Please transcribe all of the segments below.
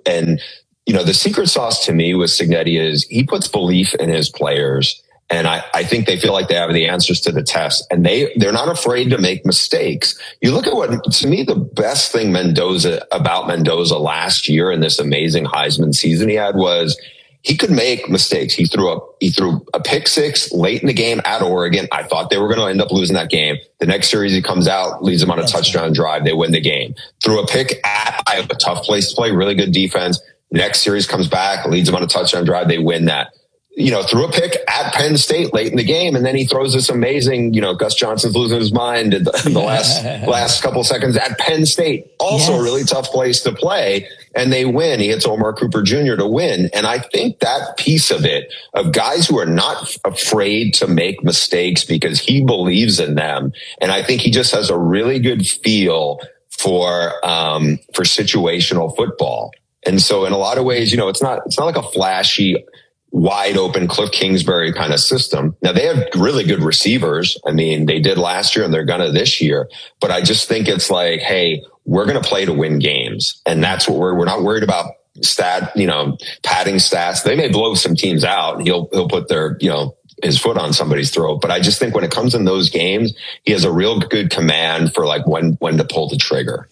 And, the secret sauce to me with Cignetti is he puts belief in his players. And I think they feel like they have the answers to the test, and they're not afraid to make mistakes. You look at what, to me, the best thing about Mendoza last year in this amazing Heisman season he had was he could make mistakes. He threw a pick six late in the game at Oregon. I thought they were going to end up losing that game. The next series he comes out, leads them on a touchdown drive. They win the game. Threw a pick at Iowa, tough place to play, really good defense. Next series comes back, leads them on a touchdown drive. They win that. Threw a pick at Penn State late in the game, and then he throws this amazing, Gus Johnson's losing his mind in the last couple of seconds at Penn State. Also a really tough place to play, and they win. He hits Omar Cooper Jr. to win. And I think that piece of it, of guys who are not afraid to make mistakes because he believes in them, and I think he just has a really good feel for situational football. And so in a lot of ways, it's not like a flashy, wide open Cliff Kingsbury kind of system. Now they have really good receivers. I mean, they did last year and they're going to this year, but I just think it's like, hey, we're going to play to win games. And that's what we're not worried about padding stats. They may blow some teams out. He'll put their, his foot on somebody's throat. But I just think when it comes in those games, he has a real good command for like when to pull the trigger.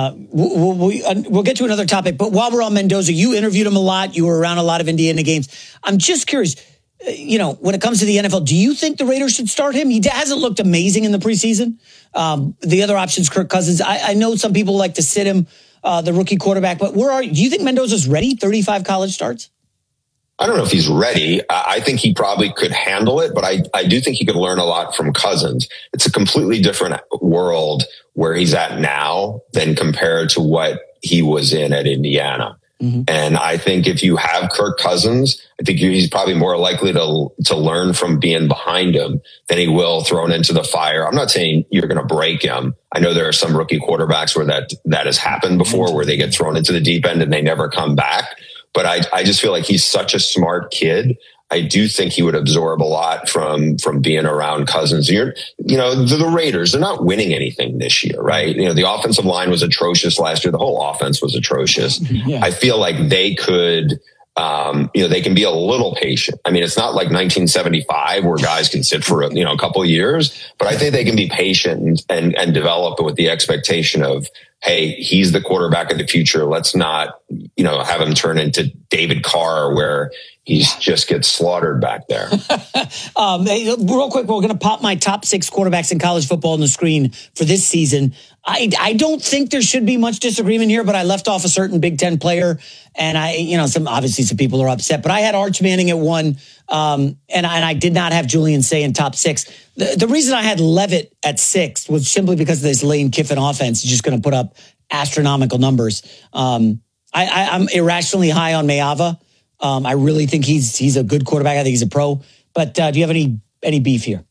We'll get to another topic, but while we're on Mendoza, you interviewed him a lot. You were around a lot of Indiana games. I'm just curious, when it comes to the NFL, do you think the Raiders should start him? He hasn't looked amazing in the preseason. The other option's Kirk Cousins. I know some people like to sit him, the rookie quarterback, but do you think Mendoza's ready? 35 college starts? I don't know if he's ready. I think he probably could handle it, but I do think he could learn a lot from Cousins. It's a completely different world where he's at now than compared to what he was in at Indiana. Mm-hmm. And I think if you have Kirk Cousins, I think he's probably more likely to learn from being behind him than he will thrown into the fire. I'm not saying you're going to break him. I know there are some rookie quarterbacks where that has happened before, where they get thrown into the deep end and they never come back. But I just feel like he's such a smart kid. I do think he would absorb a lot from being around Cousins. The Raiders, they're not winning anything this year, right? The offensive line was atrocious last year. The whole offense was atrocious. Yeah. I feel like they could, they can be a little patient. I mean, it's not like 1975 where guys can sit for a couple of years, but I think they can be patient and develop it with the expectation of, hey, he's the quarterback of the future. Let's not, have him turn into David Carr where he just gets slaughtered back there. Real quick, we're going to pop my top 6 quarterbacks in college football on the screen for this season. I don't think there should be much disagreement here, but I left off a certain Big Ten player, and some people are upset, but I had Arch Manning at 1, and I did not have Julian Say in top 6. The reason I had Levitt at 6 was simply because this Lane Kiffin offense is just going to put up astronomical numbers. I'm irrationally high on Mayava. I really think he's a good quarterback. I think he's a pro. But do you have any beef here?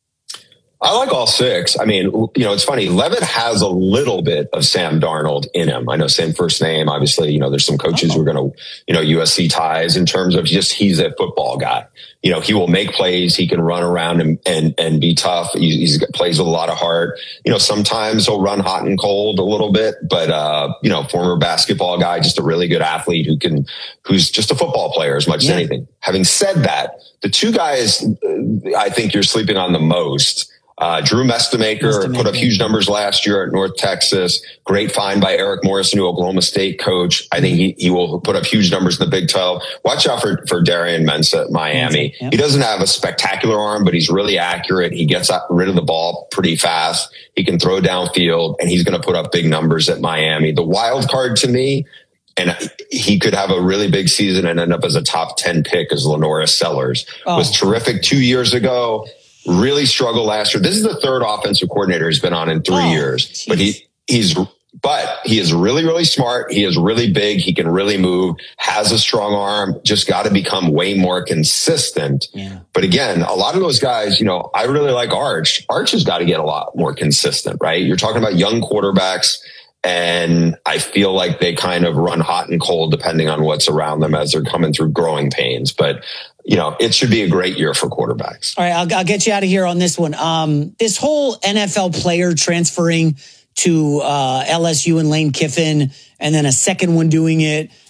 I like all 6. I mean, it's funny. Levitt has a little bit of Sam Darnold in him. I know same first name. Obviously, there's some coaches who are going to, USC ties in terms of just he's a football guy. He will make plays. He can run around and be tough. He's plays with a lot of heart. Sometimes he'll run hot and cold a little bit, but, former basketball guy, just a really good athlete who's just a football player as much as anything. Having said that, the 2 guys I think you're sleeping on the most, Drew Mestamaker put up huge numbers last year at North Texas. Great find by Eric Morrison, new Oklahoma State coach. I think he will put up huge numbers in the Big 12. Watch out for Darian Mensah at Miami. He doesn't have a spectacular arm, but he's really accurate. He gets rid of the ball pretty fast. He can throw downfield, and he's going to put up big numbers at Miami. The wild card to me, and he could have a really big season and end up as a top 10 pick, as Lenora Sellers. Was terrific 2 years ago. Really struggled last year. This is the 3rd offensive coordinator he's been on in 3 years. Geez. But he is really, really smart. He is really big. He can really move, has a strong arm, just got to become way more consistent. Yeah. But again, a lot of those guys, I really like Arch. Arch has got to get a lot more consistent, right? You're talking about young quarterbacks, and I feel like they kind of run hot and cold depending on what's around them as they're coming through growing pains. But it should be a great year for quarterbacks. All right, I'll get you out of here on this one. This whole NFL player transferring to LSU and Lane Kiffin, and then a second one doing it.